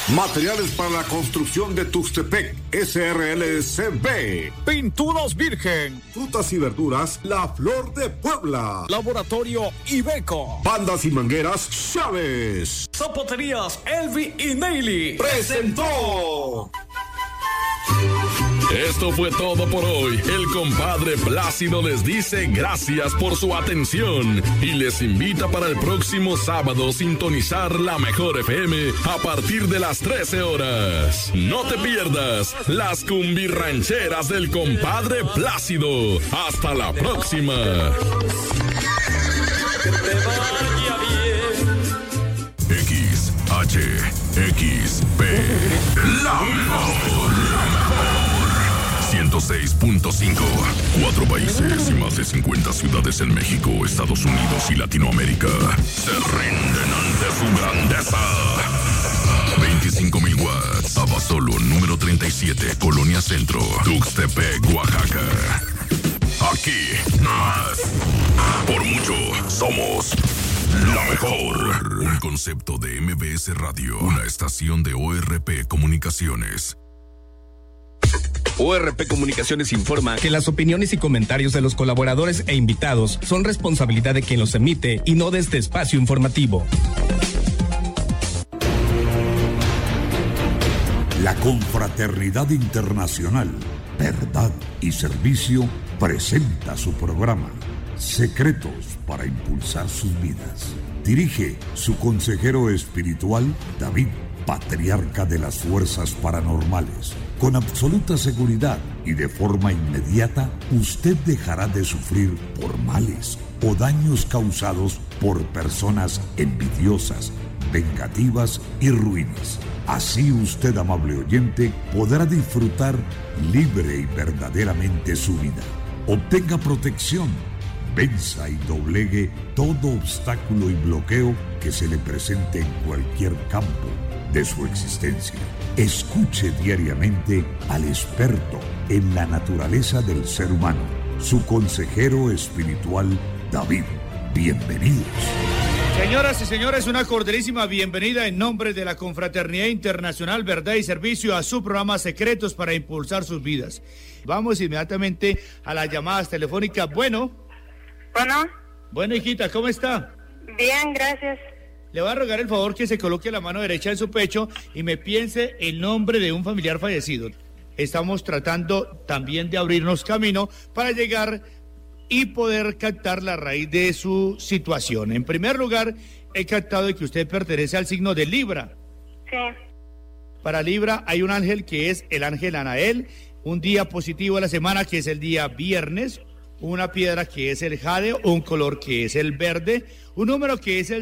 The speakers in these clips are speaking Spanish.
Materiales para la construcción de Tuxtepec, SRLCB. Pinturas Virgen. Frutas y verduras, La Flor de Puebla. Laboratorio Ibeco. Bandas y mangueras, Chávez. Zapaterías Elvi y Neily. ¡Presentó! Esto fue todo por hoy. El compadre Plácido les dice gracias por su atención y les invita para el próximo sábado sintonizar la Mejor FM a partir de las 13 horas. No te pierdas las cumbirrancheras del compadre Plácido. Hasta la próxima. Que te vaya bien. XHXP, la mejor. 106.5. 4 países y más de 50 ciudades en México, Estados Unidos y Latinoamérica se rinden ante su grandeza. 25,000 watts. Abasolo, número 37, Colonia Centro, Tuxtepec, Oaxaca. Aquí, más. Por mucho, somos la mejor. Un concepto de MBS Radio, una estación de ORP Comunicaciones. ORP Comunicaciones informa que las opiniones y comentarios de los colaboradores e invitados son responsabilidad de quien los emite y no de este espacio informativo. La Confraternidad Internacional, Verdad y Servicio presenta su programa Secretos para Impulsar Sus Vidas. Dirige su consejero espiritual, David, patriarca de las fuerzas paranormales. Con absoluta seguridad y de forma inmediata, usted dejará de sufrir por males o daños causados por personas envidiosas, vengativas y ruines. Así usted, amable oyente, podrá disfrutar libre y verdaderamente su vida. Obtenga protección, venza y doblegue todo obstáculo y bloqueo que se le presente en cualquier campo de su existencia. Escuche diariamente al experto en la naturaleza del ser humano, su consejero espiritual, David. Bienvenidos. Señoras y señores, una cordialísima bienvenida en nombre de la Confraternidad Internacional Verdad y Servicio a su programa Secretos para Impulsar Sus Vidas. Vamos inmediatamente a las llamadas telefónicas. Bueno, hijita, ¿cómo está? Bien, gracias. Le voy a rogar el favor que se coloque la mano derecha en su pecho y me piense el nombre de un familiar fallecido. Estamos tratando también de abrirnos camino para llegar y poder captar la raíz de su situación. En primer lugar, he captado que usted pertenece al signo de Libra. Sí. Para Libra hay un ángel que es el ángel Anael, un día positivo de la semana que es el día viernes, una piedra que es el jade, un color que es el verde, un número que es el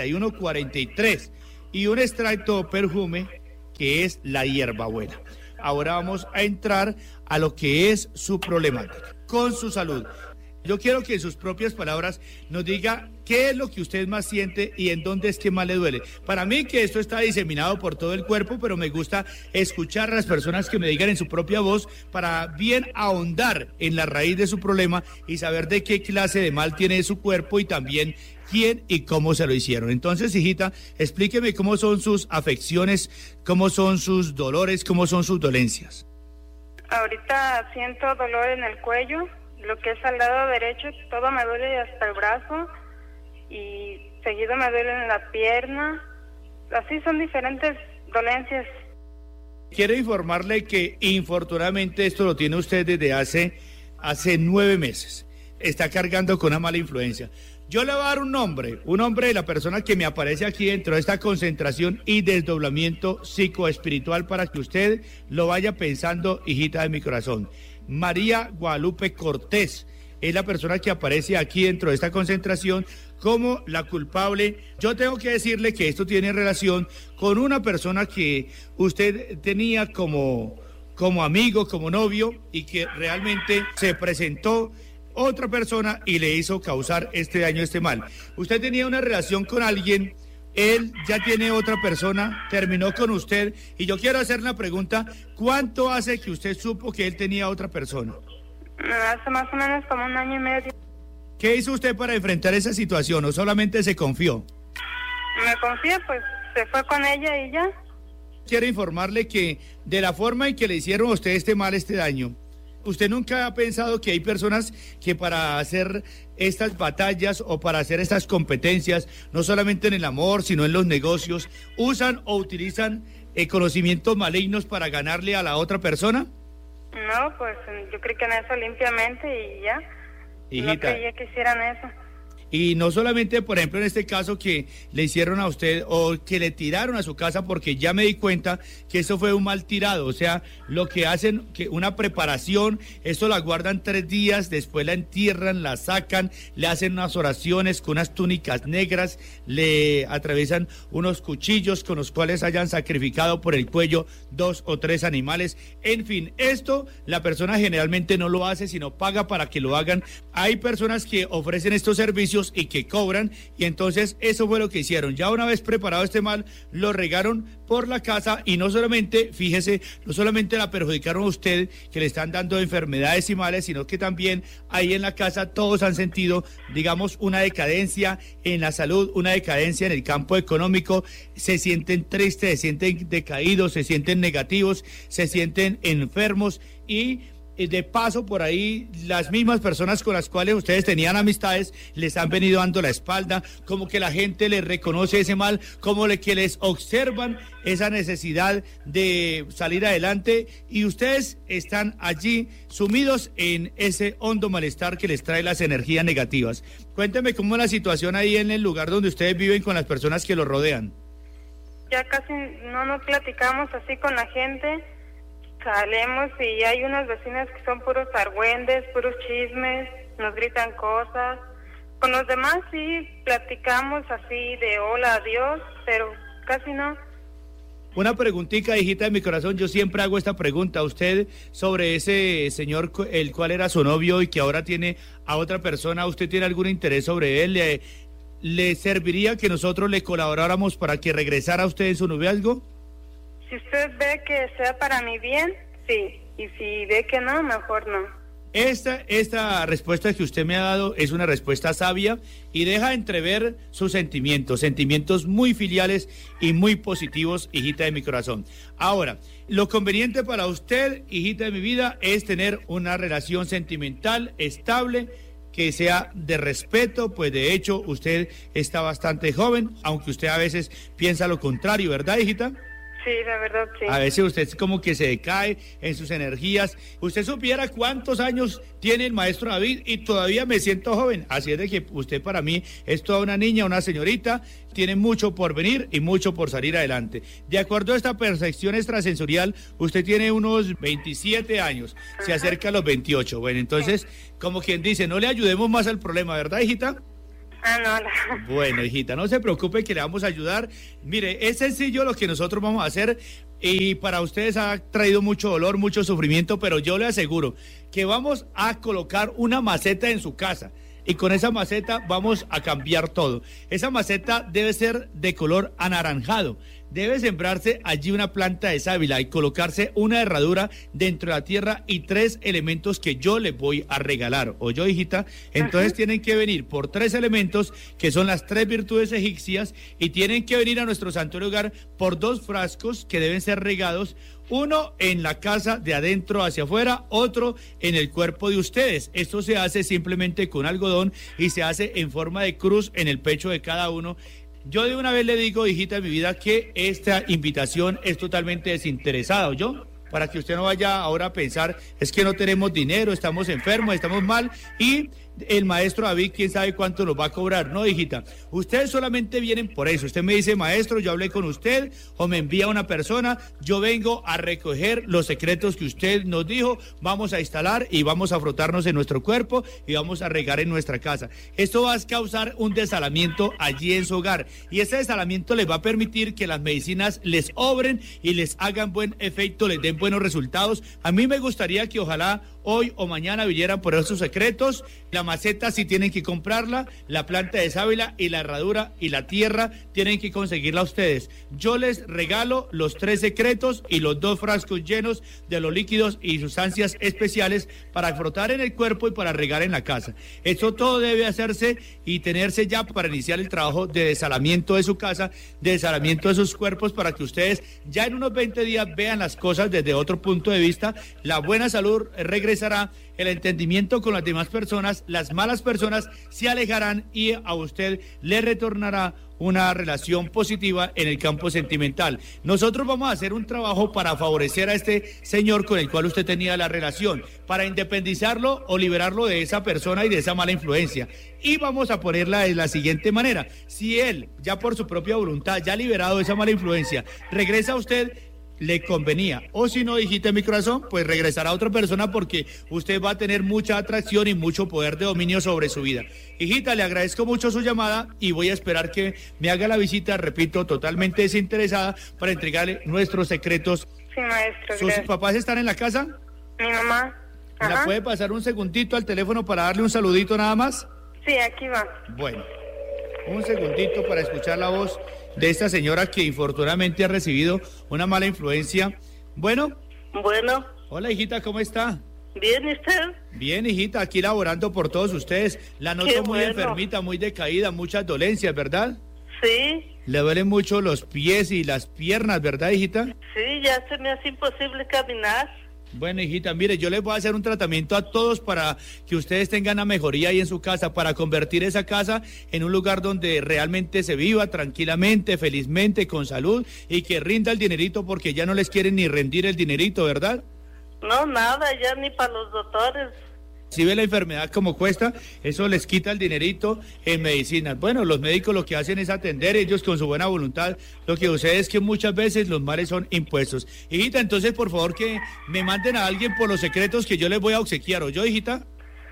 6143 y un extracto o perfume que es la hierbabuena. Ahora vamos a entrar a lo que es su problemática con su salud. Yo quiero que en sus propias palabras nos diga qué es lo que usted más siente y en dónde es que más le duele. Para mí que esto está diseminado por todo el cuerpo, pero me gusta escuchar a las personas que me digan en su propia voz para bien ahondar en la raíz de su problema y saber de qué clase de mal tiene su cuerpo y también quién y cómo se lo hicieron. Entonces, hijita, explíqueme cómo son sus afecciones, cómo son sus dolores, cómo son sus dolencias. Ahorita siento dolor en el cuello. Lo que es al lado derecho, todo me duele hasta el brazo y seguido me duele en la pierna. Así son diferentes dolencias. Quiero informarle que infortunadamente esto lo tiene usted desde hace 9 meses. Está cargando con una mala influencia. Yo le voy a dar un nombre de la persona que me aparece aquí dentro de esta concentración y desdoblamiento psicoespiritual para que usted lo vaya pensando, hijita de mi corazón. María Guadalupe Cortés es la persona que aparece aquí dentro de esta concentración como la culpable. Yo tengo que decirle que esto tiene relación con una persona que usted tenía como amigo, como novio, y que realmente se presentó otra persona y le hizo causar este daño, este mal. Usted tenía una relación con alguien, él ya tiene otra persona, terminó con usted, y yo quiero hacer una pregunta: ¿cuánto hace que usted supo que él tenía otra persona? Hace más o menos como 1 año y medio. ¿Qué hizo usted para enfrentar esa situación o solamente se confió? Me confié, pues se fue con ella y ya. quiero informarle que de la forma en que le hicieron a usted este mal, este daño, ¿usted nunca ha pensado que hay personas que para hacer estas batallas o para hacer estas competencias, no solamente en el amor, sino en los negocios, usan o utilizan conocimientos malignos para ganarle a la otra persona? No, pues yo creo que en eso limpiamente y ya. Hijita, no creía que hicieran eso. Y no solamente, por ejemplo, en este caso que le hicieron a usted o que le tiraron a su casa, porque ya me di cuenta que eso fue un mal tirado. O sea, lo que hacen, que una preparación, esto la guardan 3 días, después la entierran, la sacan, le hacen unas oraciones con unas túnicas negras, le atraviesan unos cuchillos con los cuales hayan sacrificado por el cuello 2 o 3 animales. En fin, esto la persona generalmente no lo hace, sino paga para que lo hagan. Hay personas que ofrecen estos servicios y que cobran, y entonces eso fue lo que hicieron. Ya una vez preparado este mal, lo regaron por la casa, y no solamente, fíjese, no solamente la perjudicaron a usted, que le están dando enfermedades y males, sino que también ahí en la casa todos han sentido, digamos, una decadencia en la salud, una decadencia en el campo económico, se sienten tristes, se sienten decaídos, se sienten negativos, se sienten enfermos, y de paso por ahí las mismas personas con las cuales ustedes tenían amistades les han venido dando la espalda, como que la gente les reconoce ese mal, como que les observan esa necesidad de salir adelante, y ustedes están allí sumidos en ese hondo malestar que les trae las energías negativas. Cuénteme cómo es la situación ahí en el lugar donde ustedes viven con las personas que los rodean. Ya casi no nos platicamos así con la gente. Salemos y hay unas vecinas que son puros argüendes, puros chismes, nos gritan cosas. Con los demás sí platicamos así de hola, adiós, pero casi no. Una preguntita, hijita de mi corazón, yo siempre hago esta pregunta. Usted, sobre ese señor, el cual era su novio y que ahora tiene a otra persona, ¿usted tiene algún interés sobre él? ¿Le serviría que nosotros le colaboráramos para que regresara a usted en su noviazgo? Si usted ve que sea para mi bien, sí. Y si ve que no, mejor no. Esta respuesta que usted me ha dado es una respuesta sabia y deja entrever sus sentimientos muy filiales y muy positivos, hijita de mi corazón. Ahora, lo conveniente para usted, hijita de mi vida, es tener una relación sentimental estable, que sea de respeto, pues de hecho usted está bastante joven, aunque usted a veces piensa lo contrario, ¿verdad, hijita? Sí, la verdad, sí. A veces usted como que se decae en sus energías. Usted supiera cuántos años tiene el maestro David y todavía me siento joven. Así es de que usted para mí es toda una niña, una señorita, tiene mucho por venir y mucho por salir adelante. De acuerdo a esta percepción extrasensorial, usted tiene unos 27 años, se acerca a los 28. Bueno, entonces, como quien dice, no le ayudemos más al problema, ¿verdad, hijita? No. Bueno, hijita, no se preocupe que le vamos a ayudar. Mire, es sencillo lo que nosotros vamos a hacer y para ustedes ha traído mucho dolor, mucho sufrimiento, pero yo le aseguro que vamos a colocar una maceta en su casa y con esa maceta vamos a cambiar todo. Esa maceta debe ser de color anaranjado. Debe sembrarse allí una planta de sábila y colocarse una herradura dentro de la tierra y 3 elementos que yo les voy a regalar. ¿Oyó, hijita? Entonces tienen que venir por 3 elementos que son las 3 virtudes egipcias y tienen que venir a nuestro santuario hogar por 2 frascos que deben ser regados. Uno en la casa de adentro hacia afuera, otro en el cuerpo de ustedes. Esto se hace simplemente con algodón y se hace en forma de cruz en el pecho de cada uno. Yo de una vez le digo, hijita de mi vida, que esta invitación es totalmente desinteresada, ¿oyó? Para que usted no vaya ahora a pensar, es que no tenemos dinero, estamos enfermos, estamos mal, y el maestro David, quién sabe cuánto nos va a cobrar. No, hijita, ustedes solamente vienen por eso. Usted me dice, maestro, yo hablé con usted, o me envía una persona, yo vengo a recoger los secretos que usted nos dijo, vamos a instalar y vamos a frotarnos en nuestro cuerpo y vamos a regar en nuestra casa. Esto va a causar un desalamiento allí en su hogar, y ese desalamiento les va a permitir que las medicinas les obren y les hagan buen efecto, les den buenos resultados. A mí me gustaría que ojalá hoy o mañana vinieran por esos secretos. La maceta sí tienen que comprarla, la planta de sábila y la herradura y la tierra tienen que conseguirla ustedes. Yo les regalo los 3 secretos y los 2 frascos llenos de los líquidos y sustancias especiales para frotar en el cuerpo y para regar en la casa. Esto todo debe hacerse y tenerse ya para iniciar el trabajo de desalamiento de su casa, de desalamiento de sus cuerpos, para que ustedes ya en unos 20 días vean las cosas desde otro punto de vista. La buena salud regresará, el entendimiento con las demás personas, las malas personas se alejarán y a usted le retornará una relación positiva en el campo sentimental. Nosotros vamos a hacer un trabajo para favorecer a este señor con el cual usted tenía la relación, para independizarlo o liberarlo de esa persona y de esa mala influencia. Y vamos a ponerla de la siguiente manera: si él, ya por su propia voluntad, ya liberado de esa mala influencia, regresa a usted, le convenía, o si no, hijita, mi corazón, pues regresará a otra persona, porque usted va a tener mucha atracción y mucho poder de dominio sobre su vida. Hijita, le agradezco mucho su llamada y voy a esperar que me haga la visita, repito, totalmente desinteresada, para entregarle nuestros secretos. Sí, maestro. ¿Sus papás están en la casa? Mi mamá. ¿Me la puede pasar un segundito al teléfono para darle un saludito nada más? Sí, aquí va. Bueno, un segundito para escuchar la voz de esta señora que infortunadamente ha recibido una mala influencia. Bueno. Hola, hijita, ¿cómo está? Bien, ¿y usted? Bien, hijita, aquí laborando por todos ustedes. La noto muy enfermita, muy decaída, muchas dolencias, ¿verdad? Sí. Le duelen mucho los pies y las piernas, ¿verdad, hijita? Sí, ya se me hace imposible caminar. Bueno, hijita, mire, yo les voy a hacer un tratamiento a todos para que ustedes tengan una mejoría ahí en su casa, para convertir esa casa en un lugar donde realmente se viva tranquilamente, felizmente, con salud, y que rinda el dinerito, porque ya no les quieren ni rendir el dinerito, ¿verdad? No, nada, ya ni para los doctores. Si ve la enfermedad como cuesta, eso les quita el dinerito en medicinas. Bueno, los médicos lo que hacen es atender, ellos con su buena voluntad. Lo que sucede es que muchas veces los males son impuestos. Hijita, entonces por favor que me manden a alguien por los secretos que yo les voy a obsequiar. ¿Oyó, hijita?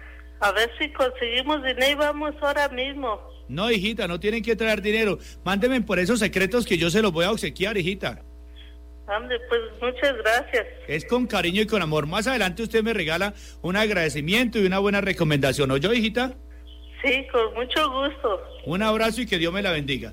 A ver si conseguimos dinero y vamos ahora mismo. No, hijita, no tienen que traer dinero. Mándenme por esos secretos que yo se los voy a obsequiar, hijita. Ande, pues muchas gracias. Es con cariño y con amor. Más adelante usted me regala un agradecimiento y una buena recomendación. ¿Oyó, hijita? Sí, con mucho gusto. Un abrazo y que Dios me la bendiga.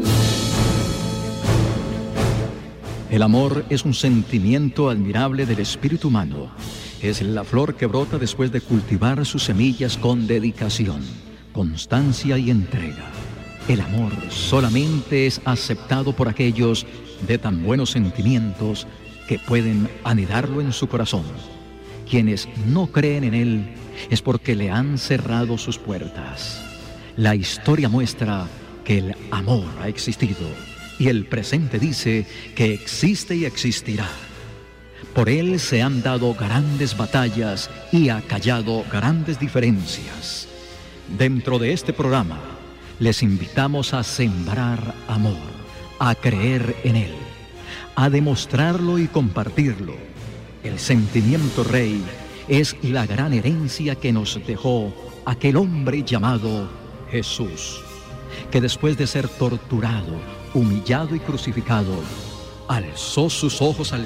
El amor es un sentimiento admirable del espíritu humano. Es la flor que brota después de cultivar sus semillas con dedicación, constancia y entrega. El amor solamente es aceptado por aquellos de tan buenos sentimientos que pueden anidarlo en su corazón. Quienes no creen en él es porque le han cerrado sus puertas. La historia muestra que el amor ha existido y el presente dice que existe y existirá. Por él se han dado grandes batallas y acallado grandes diferencias. Dentro de este programa les invitamos a sembrar amor, a creer en él, a demostrarlo y compartirlo. El sentimiento rey es la gran herencia que nos dejó aquel hombre llamado Jesús, que después de ser torturado, humillado y crucificado, alzó sus ojos al